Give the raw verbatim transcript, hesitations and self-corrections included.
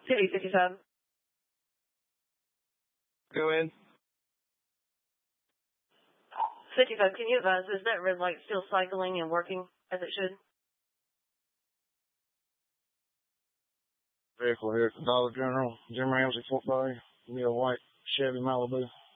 City fifty-five. Go in. fifty-five, can you advise, is that red light still cycling and working as it should? Vehicle here at the Dollar General. Jim Ramsey, Fort Bay. Give me a white Chevy Malibu.